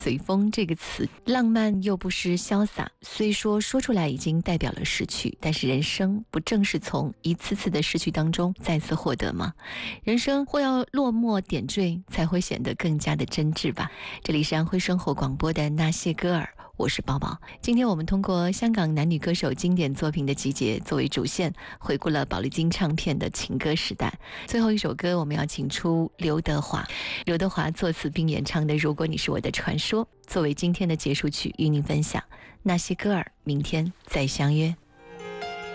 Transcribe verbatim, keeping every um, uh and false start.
随风这个词，浪漫又不失潇洒。虽说说出来已经代表了失去，但是人生不正是从一次次的失去当中再次获得吗？人生或要落寞点缀，才会显得更加的真挚吧。这里是安徽生活广播的那些歌儿，我是宝宝。今天我们通过香港男女歌手经典作品的集结作为主线，回顾了宝丽金唱片的情歌时代。最后一首歌我们要请出刘德华，刘德华作词并演唱的《如果你是我的传说》，作为今天的结束曲与您分享。那些歌儿，明天再相约。